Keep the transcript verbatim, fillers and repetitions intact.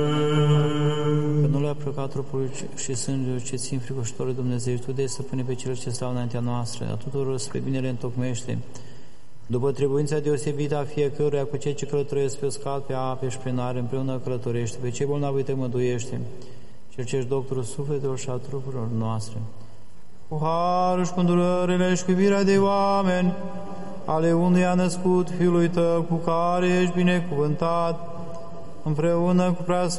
Că nu le-a plăcat trupul și sângele ce țin fricoșitorul Dumnezeu, Tu de stăpâne pe cel ce stau înaintea noastră, a tuturor spre binele întocmește, după trebuința deosebită a fiecăruia, cu cei ce călătoresc pe uscat, pe ape și pe nare, împreună călătorește, pe cei bolnavi te mântuiește, cel ce ești doctorul sufletelor și a trupurilor noastre. Cu harul și cu îndurările și cu iubirea de oameni, ale unde a născut Fiul lui Tău, cu care ești binecuvântat, împreună cu prea